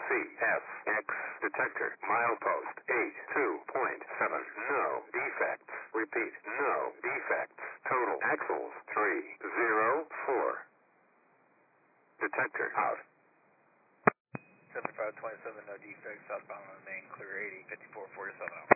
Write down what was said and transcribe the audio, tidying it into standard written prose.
CSX detector, milepost 82.7, no defects. Repeat, no defects. Total axles 304. Detector out. 7527, no defects, southbound on the main, clear 80, 5447 out.